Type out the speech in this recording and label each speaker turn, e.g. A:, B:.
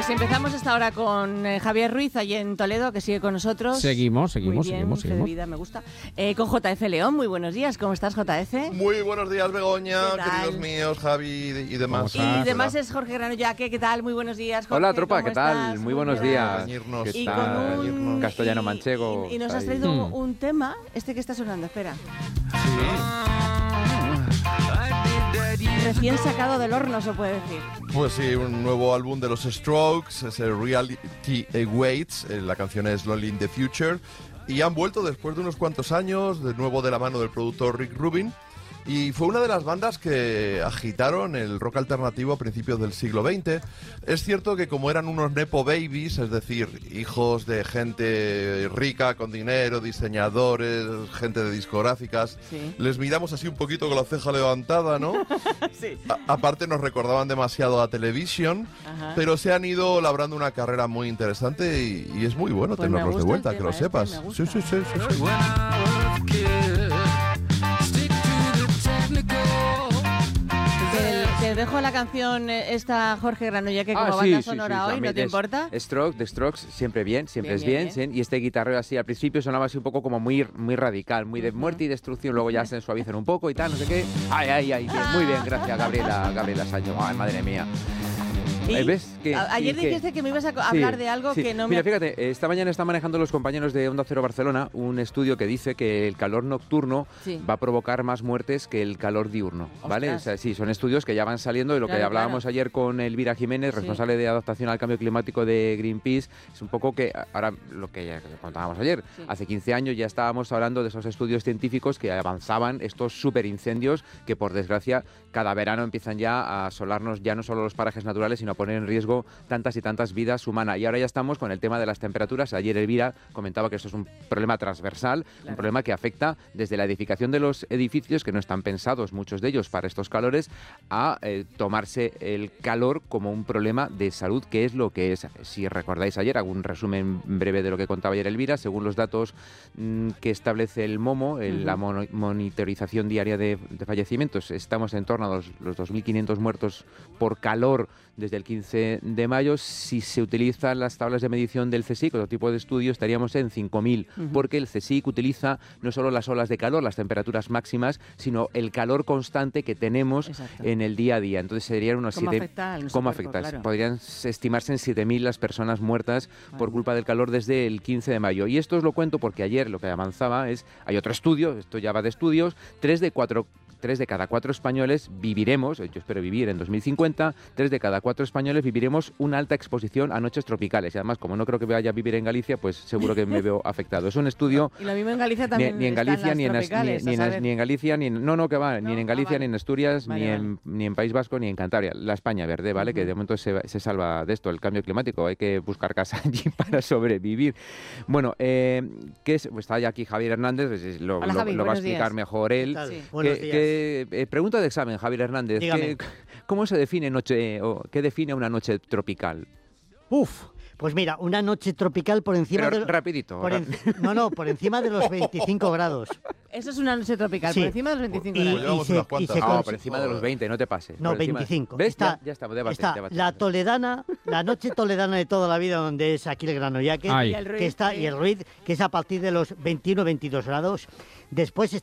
A: Pues empezamos esta hora con Javier Ruiz, allí en Toledo, que sigue con nosotros.
B: Seguimos.
A: Fe de vida, me gusta. Con JF León, muy buenos días. ¿Cómo estás, JF?
C: Muy buenos días, Begoña, queridos míos, Javi y demás.
A: Y demás es Jorge Granollaque, ¿qué tal? Muy buenos días, Jorge.
D: Hola, tropa, ¿qué tal?
A: Estás?
D: Muy buenos días.
A: Y con un
D: castellano manchego.
A: Y nos has traído un tema, este que está sonando, espera. Recién sacado del horno, se puede decir.
C: Pues sí, un nuevo álbum de los Strokes, es el Reality Awaits, la canción es Lonely in the Future, y han vuelto después de unos cuantos años, de nuevo de la mano del productor Rick Rubin, y fue una de las bandas que agitaron el rock alternativo a principios del siglo XX. Es cierto que como eran unos nepo babies, es decir, hijos de gente rica, con dinero, diseñadores, gente de discográficas, sí, les miramos así un poquito con la ceja levantada, ¿no? Sí. Aparte nos recordaban demasiado a Television, pero se han ido labrando una carrera muy interesante y es muy bueno pues tenerlos de vuelta, que lo sepas. Sí.
A: Te dejo la canción esta, Jorge Granollaque, como banda sonora hoy, ¿no te importa?
D: The Strokes, siempre bien. Y este guitarreo así al principio sonaba así un poco como muy radical, muy de muerte y destrucción, luego ya se suavizan un poco y tal, no sé qué. Ay, bien, muy bien, gracias Gabriela Sancho. Ay, madre mía. ¿Ves?
A: Ayer dijiste que me ibas a hablar de algo que no me...
D: Mira, fíjate, esta mañana están manejando los compañeros de Onda Cero Barcelona un estudio que dice que el calor nocturno va a provocar más muertes que el calor diurno, ¿vale? O sea, sí, son estudios que ya van saliendo de lo que hablábamos ayer con Elvira Jiménez, responsable de adaptación al cambio climático de Greenpeace. Es un poco que ahora lo que ya contábamos ayer, hace 15 años ya estábamos hablando de esos estudios científicos que avanzaban estos superincendios que por desgracia cada verano empiezan ya a asolarnos ya no solo los parajes naturales, sino a poner en riesgo tantas y tantas vidas humanas. Y ahora ya estamos con el tema de las temperaturas. Ayer Elvira comentaba que esto es un problema transversal, un problema que afecta desde la edificación de los edificios, que no están pensados muchos de ellos para estos calores, a tomarse el calor como un problema de salud, que es lo que es. Si recordáis ayer, hago un resumen breve de lo que contaba ayer Elvira, según los datos que establece el MOMO, la monitorización diaria de fallecimientos, estamos en torno a los 2.500 muertos por calor desde el 15 de mayo. Si se utilizan las tablas de medición del CSIC, otro tipo de estudio, estaríamos en 5.000, porque el CSIC utiliza no solo las olas de calor, las temperaturas máximas, sino el calor constante que tenemos en el día a día. Entonces serían unos 7... ¿Cómo afecta? Claro. Podrían estimarse en 7.000 las personas muertas por culpa del calor desde el 15 de mayo. Y esto os lo cuento porque ayer lo que avanzaba es, hay otro estudio, esto ya va de estudios, 3 de cada 4 españoles viviremos, yo espero vivir en 2050, 3 de cada 4 españoles viviremos una alta exposición a noches tropicales. Y además, como no creo que vaya a vivir en Galicia, pues seguro que me veo afectado. Es un estudio...
A: Y lo mismo en Galicia también.
D: Ni en Galicia, ni en Galicia, ni en Galicia, ni en Asturias, ni en País Vasco, ni en Cantabria. La España verde, ¿vale? Que de momento se salva de esto, el cambio climático. Hay que buscar casa allí para sobrevivir. Bueno, ¿qué es? Pues está ya aquí Javier Hernández, pues lo va a explicar mejor él.
E: Buenos días.
D: Pregunta de examen, Javier Hernández. ¿Cómo se define qué define una noche tropical?
E: Pues mira, una noche tropical por encima de...
D: Rapidito.
E: Por encima de los 25 grados.
A: Eso es una noche tropical, por encima de los 25
D: grados. Por encima de los 20, no te pases.
E: No, 25.
D: ¿Ves? Ya está, debate.
E: La toledana, la noche toledana de toda la vida, donde es aquí el Granollaque, y el Ruiz, que es a partir de los 21-22 grados. Después